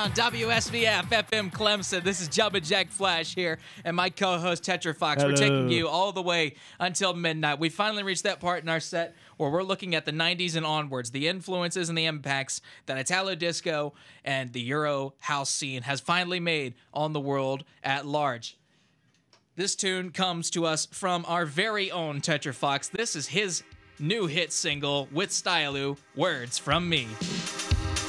on WSVF FM Clemson. This is Jubba Jack Flash here, and my co-host Tetra Fox. We're taking you all the way until midnight. We finally reached that part in our set where we're looking at the 90s and onwards, the influences and the impacts that Italo disco and the Euro house scene has finally made on the world at large. This tune comes to us from our very own Tetra Fox. This is his new hit single with Stylu, Words From Me.